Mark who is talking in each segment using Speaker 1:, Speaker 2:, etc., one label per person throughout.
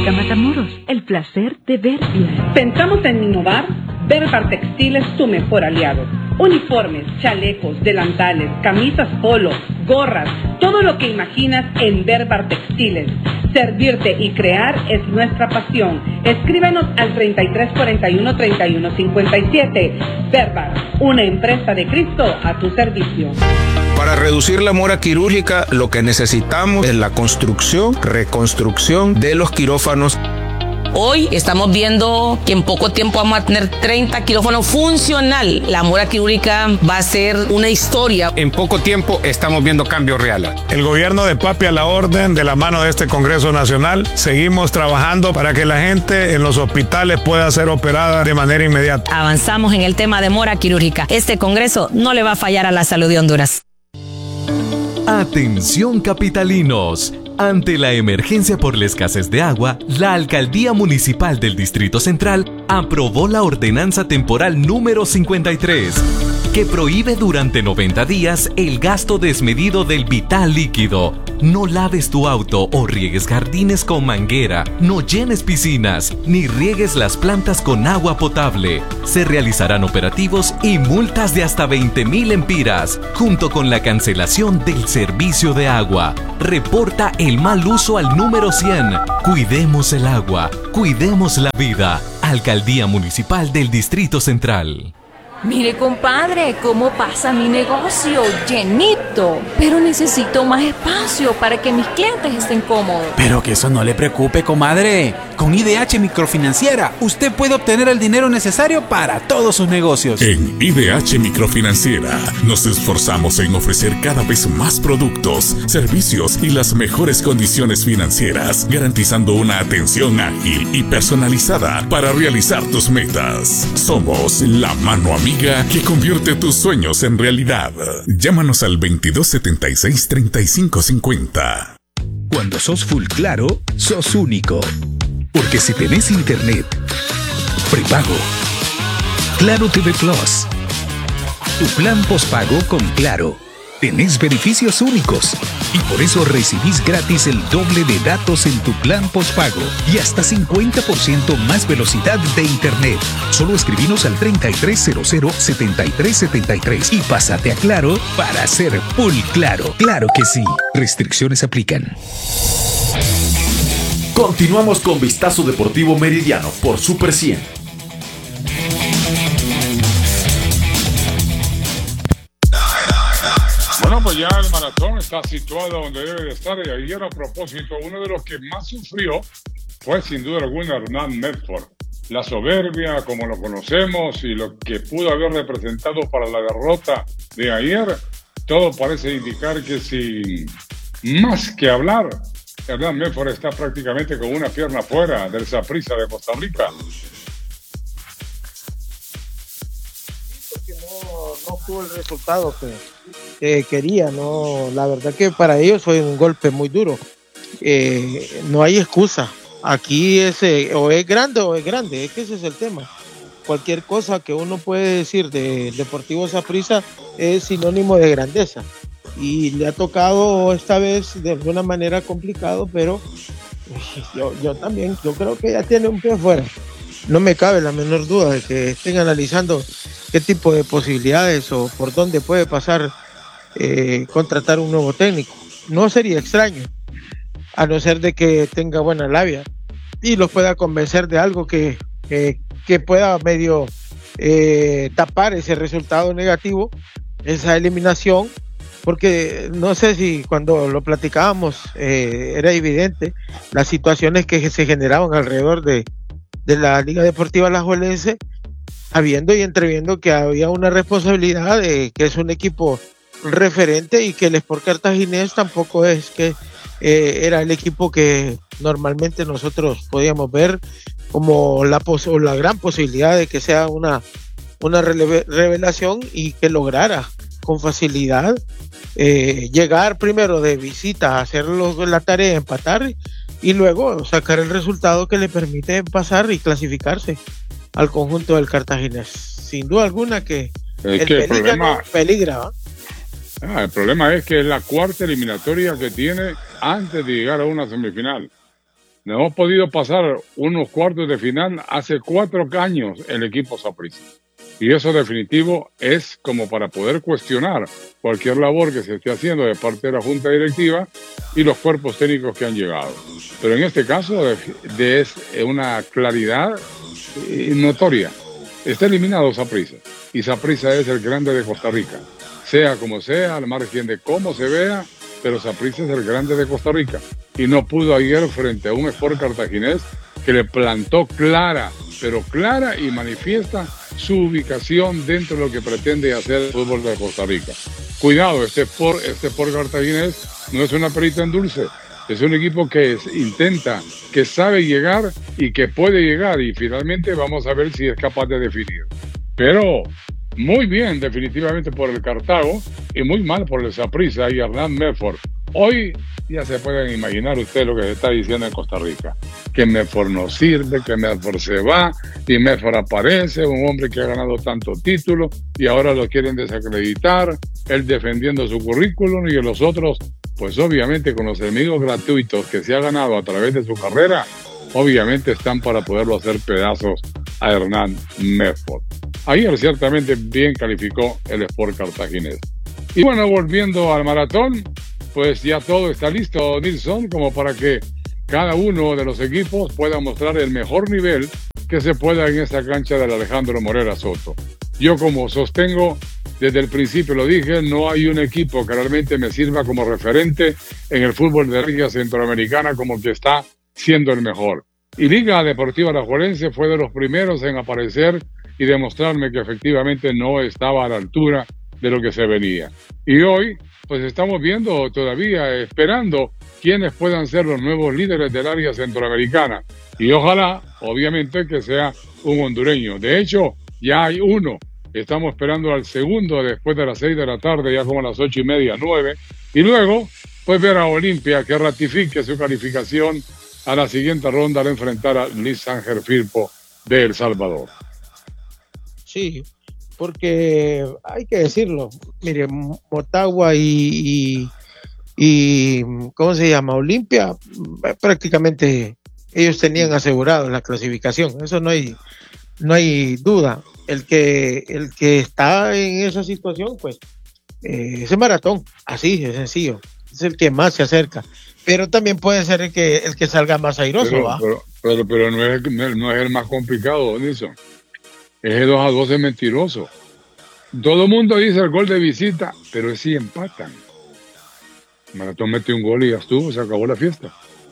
Speaker 1: Fábrica Matamoros, el placer de ver bien.
Speaker 2: Pensamos en innovar. Berbar Textil es tu mejor aliado. Uniformes, chalecos, delantales, camisas polo, gorras, todo lo que imaginas en Berbar Textiles. Servirte y crear es nuestra pasión. Escríbenos al 3341-3157. Berbar, una empresa de Cristo a tu servicio.
Speaker 3: Para reducir la mora quirúrgica, lo que necesitamos es la construcción, reconstrucción de los quirófanos.
Speaker 4: Hoy estamos viendo que en poco tiempo vamos a tener 30 quirófanos funcional. La mora quirúrgica va a ser una historia.
Speaker 5: En poco tiempo estamos viendo cambios reales.
Speaker 6: El gobierno de Papi a la orden, de la mano de este Congreso Nacional, seguimos trabajando para que la gente en los hospitales pueda ser operada de manera inmediata.
Speaker 7: Avanzamos en el tema de mora quirúrgica. Este Congreso no le va a fallar a la salud de Honduras.
Speaker 8: Atención capitalinos. Ante la emergencia por la escasez de agua, la Alcaldía Municipal del Distrito Central aprobó la Ordenanza Temporal número 53, que prohíbe durante 90 días el gasto desmedido del vital líquido. No laves tu auto o riegues jardines con manguera, no llenes piscinas, ni riegues las plantas con agua potable. Se realizarán operativos y multas de hasta 20,000 empiras, junto con la cancelación del servicio de agua. Reporta el mal uso al número 100. Cuidemos el agua, cuidemos la vida. Alcaldía Municipal del Distrito Central.
Speaker 9: Mire, compadre, cómo pasa mi negocio, llenito. Pero necesito más espacio para que mis clientes estén cómodos.
Speaker 10: Pero que eso no le preocupe, comadre. Con IDH Microfinanciera, usted puede obtener el dinero necesario para todos sus negocios.
Speaker 11: En IDH Microfinanciera, nos esforzamos en ofrecer cada vez más productos, servicios y las mejores condiciones financieras, garantizando una atención ágil y personalizada para realizar tus metas. Somos la mano amiga que convierte tus sueños en realidad. Llámanos al 2276-3550.
Speaker 12: Cuando sos full claro, sos único. Porque si tenés internet prepago, Claro TV Plus, tu plan postpago con Claro, tenés beneficios únicos. Y por eso recibís gratis el doble de datos en tu plan postpago y hasta 50% más velocidad de internet. Solo escribinos al 3300-7373 y pásate a Claro para ser full claro. Claro que sí. Restricciones aplican.
Speaker 13: Continuamos con Vistazo Deportivo Meridiano por Super 100.
Speaker 14: Bueno, pues ya el maratón está situado donde debe de estar, y ayer, a propósito, uno de los que más sufrió fue sin duda alguna Hernán Medford. La soberbia, como lo conocemos, y lo que pudo haber representado para la derrota de ayer, todo parece indicar que sin más que hablar, Hernán Medford está prácticamente con una pierna fuera del Saprissa de Costa Rica.
Speaker 15: Porque no tuvo el resultado que quería, ¿no? La verdad que para ellos fue un golpe muy duro. No hay excusa. Aquí o es grande o es grande, es que ese es el tema. Cualquier cosa que uno puede decir de Deportivo Saprissa es sinónimo de grandeza. Y le ha tocado esta vez de alguna manera complicado, pero yo también, yo creo que ya tiene un pie afuera. No me cabe la menor duda de que estén analizando qué tipo de posibilidades o por dónde puede pasar contratar un nuevo técnico. No sería extraño, a no ser de que tenga buena labia y los pueda convencer de algo que pueda medio tapar ese resultado negativo, esa eliminación, porque no sé si cuando lo platicábamos era evidente las situaciones que se generaban alrededor de la Liga Deportiva Alajuelense, habiendo y entreviendo que había una responsabilidad de que es un equipo referente y que el Sport Cartaginés tampoco es que era el equipo que normalmente nosotros podíamos ver como la gran posibilidad de que sea una revelación y que lograra con facilidad llegar primero de visita a hacer la tarea, empatar y luego sacar el resultado que le permite pasar y clasificarse al conjunto del Cartaginés. Sin duda alguna que el problema peligra.
Speaker 14: El problema es que es la cuarta eliminatoria que tiene antes de llegar a una semifinal. No hemos podido pasar unos cuartos de final hace 4 años el equipo Saprissa. Y eso definitivo es como para poder cuestionar cualquier labor que se esté haciendo de parte de la Junta Directiva y los cuerpos técnicos que han llegado. Pero en este caso es una claridad notoria. Está eliminado Saprissa. Y Saprissa es el grande de Costa Rica. Sea como sea, al margen de cómo se vea, pero Saprissa es el grande de Costa Rica. Y no pudo ayer frente a un Sport Cartaginés que le plantó clara y manifiesta su ubicación dentro de lo que pretende hacer el fútbol de Costa Rica. Cuidado, este Sport Cartaginés no es una perita en dulce, es un equipo que intenta, que sabe llegar y que puede llegar, y finalmente vamos a ver si es capaz de definir. Pero muy bien definitivamente por el Cartago y muy mal por el Saprissa y Hernán Medford. Hoy ya se pueden imaginar ustedes lo que se está diciendo en Costa Rica, que Medford no sirve, que Medford se va y Medford aparece, un hombre que ha ganado tantos títulos y ahora lo quieren desacreditar, él defendiendo su currículum, y los otros, pues obviamente con los enemigos gratuitos que se ha ganado a través de su carrera, obviamente están para poderlo hacer pedazos a Hernán Medford. Ayer ciertamente bien calificó el Sport Cartaginés. Y bueno, volviendo al maratón, pues ya todo está listo, Nilsson, como para que cada uno de los equipos pueda mostrar el mejor nivel que se pueda en esta cancha del Alejandro Morera Soto. Yo, como sostengo, desde el principio lo dije, no hay un equipo que realmente me sirva como referente en el fútbol de Liga Centroamericana como que está siendo el mejor. Y Liga Deportiva Alajuelense fue de los primeros en aparecer y demostrarme que efectivamente no estaba a la altura de lo que se venía. Y hoy, pues estamos viendo todavía, esperando quiénes puedan ser los nuevos líderes del área centroamericana. Y ojalá, obviamente, que sea un hondureño. De hecho, ya hay uno. Estamos esperando al segundo después de las 6 de la tarde, ya como a las 8:30, 9. Y luego, pues ver a Olimpia que ratifique su calificación a la siguiente ronda al enfrentar a Luis Ángel Firpo de El Salvador.
Speaker 15: Sí, porque hay que decirlo, mire, Motagua y ¿cómo se llama? Olimpia, prácticamente ellos tenían asegurado la clasificación, eso no hay duda. El que está en esa situación, pues, ese maratón, así de sencillo, es el que más se acerca, pero también puede ser el que salga más airoso, ¿va?
Speaker 14: Pero no es el más complicado, Nilsson. Ese 2-2 es mentiroso. Todo el mundo dice el gol de visita, pero es si empatan. Maratón mete un gol y ya estuvo, se acabó la fiesta.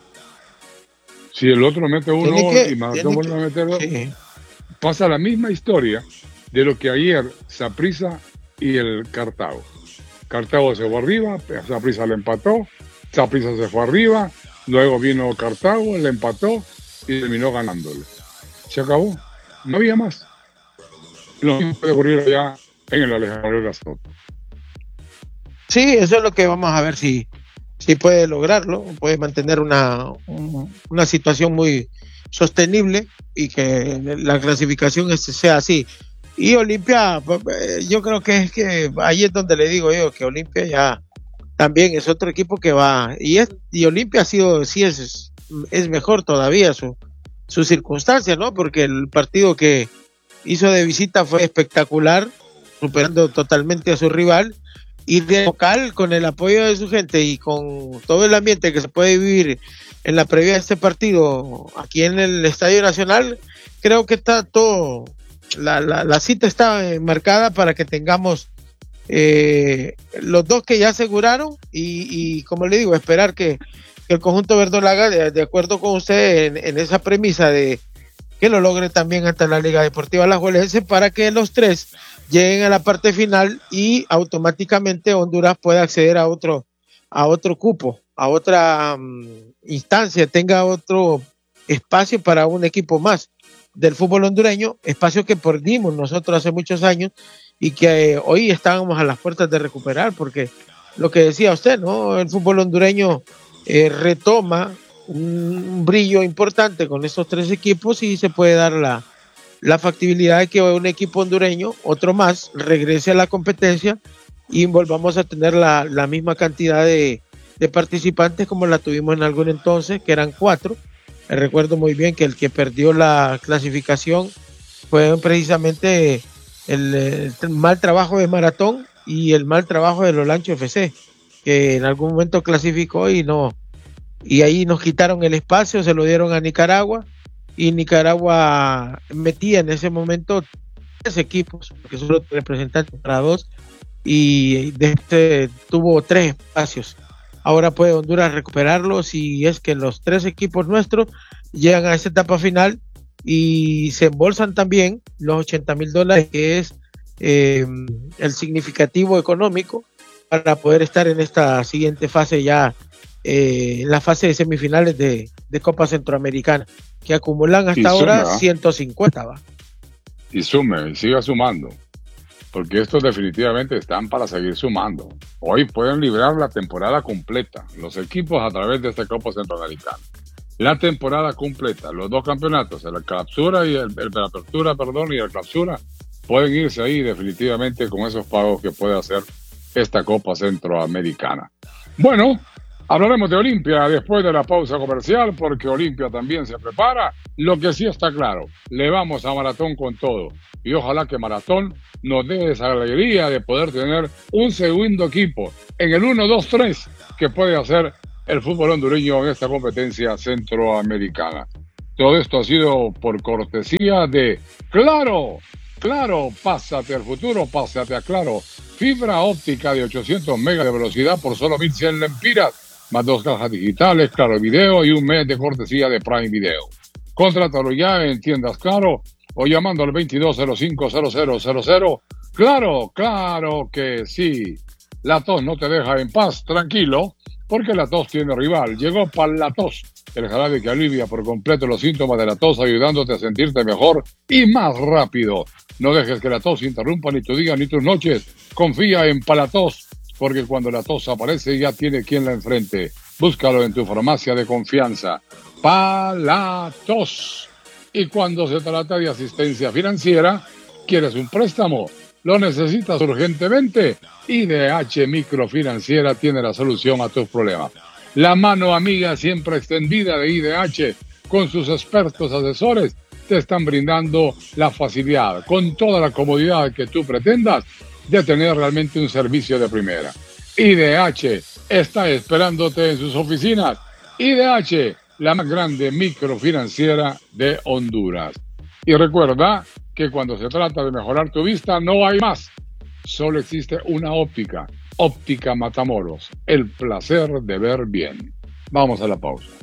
Speaker 14: Si el otro mete uno y Maratón vuelve a meter dos, pasa la misma historia de lo que ayer Saprissa y el Cartago. Cartago se fue arriba, Saprissa le empató, Saprissa se fue arriba, luego vino Cartago, le empató y terminó ganándole. Se acabó, no había más. Lo mismo puede ocurrir allá en el Alejandro Soto.
Speaker 15: Sí, eso es lo que vamos a ver si puede lograrlo, puede mantener una situación muy sostenible y que la clasificación sea así. Y Olimpia, yo creo que ahí es donde le digo yo que Olimpia ya también es otro equipo que va, y Olimpia ha sido, sí es mejor todavía su circunstancia, ¿no? Porque el partido que hizo de visita fue espectacular, superando totalmente a su rival, y de local, con el apoyo de su gente y con todo el ambiente que se puede vivir en la previa de este partido aquí en el Estadio Nacional, creo que está todo, la cita está marcada para que tengamos los dos que ya aseguraron y como le digo, esperar que el conjunto verdolaga, de acuerdo con usted en esa premisa de que lo logre también ante la Liga Deportiva Alajuelense, para que los tres lleguen a la parte final y automáticamente Honduras pueda acceder a otro cupo, a otra instancia, tenga otro espacio para un equipo más del fútbol hondureño, espacio que perdimos nosotros hace muchos años y que hoy estábamos a las puertas de recuperar, porque lo que decía usted, ¿no? El fútbol hondureño retoma un brillo importante con estos tres equipos y se puede dar la factibilidad de que un equipo hondureño, otro más, regrese a la competencia y volvamos a tener la misma cantidad de participantes como la tuvimos en algún entonces, que eran 4, Recuerdo muy bien que el que perdió la clasificación fue precisamente el mal trabajo de Maratón y el mal trabajo de Olancho FC, que en algún momento clasificó y ahí nos quitaron el espacio, se lo dieron a Nicaragua, y Nicaragua metía en ese momento 3 equipos, porque solo representantes para 2, y tuvo 3 espacios. Ahora puede Honduras recuperarlos, y es que los 3 equipos nuestros llegan a esta etapa final y se embolsan también los $80,000, que es el significativo económico para poder estar en esta siguiente fase ya, en la fase de semifinales de Copa Centroamericana, que acumulan hasta ahora 150, ¿va?
Speaker 14: Y sume, y siga sumando, porque estos definitivamente están para seguir sumando. Hoy pueden librar la temporada completa, los equipos a través de esta Copa Centroamericana. La temporada completa, los 2 campeonatos, el Clausura y el Apertura, y el Clausura, pueden irse ahí definitivamente con esos pagos que puede hacer esta Copa Centroamericana. Bueno, hablaremos de Olimpia después de la pausa comercial, porque Olimpia también se prepara. Lo que sí está claro, le vamos a Maratón con todo. Y ojalá que Maratón nos dé esa alegría de poder tener un segundo equipo en el 1-2-3 que puede hacer el fútbol hondureño en esta competencia centroamericana. Todo esto ha sido por cortesía de Claro. Claro, pásate al futuro, pásate a Claro. Fibra óptica de 800 megas de velocidad por solo 1,100 lempiras, más 2 cajas digitales, Claro Video y un mes de cortesía de Prime Video. Contrátalo ya en tiendas Claro o llamando al 22050000. Claro, claro que sí. La tos no te deja en paz, tranquilo, porque la tos tiene rival. Llegó Palatos, el jarabe que alivia por completo los síntomas de la tos, ayudándote a sentirte mejor y más rápido. No dejes que la tos interrumpa ni tu día ni tus noches. Confía en Palatos, porque cuando la tos aparece ya tiene quien la enfrente. Búscalo en tu farmacia de confianza. Palatos. Y cuando se trata de asistencia financiera, ¿quieres un préstamo? ¿Lo necesitas urgentemente? IDH Microfinanciera tiene la solución a tus problemas. La mano amiga siempre extendida de IDH, con sus expertos asesores, te están brindando la facilidad, con toda la comodidad que tú pretendas, de tener realmente un servicio de primera. IDH está esperándote en sus oficinas. IDH, la más grande microfinanciera de Honduras. Y recuerda que cuando se trata de mejorar tu vista no hay más. Solo existe una óptica. Óptica Matamoros. El placer de ver bien. Vamos a la pausa.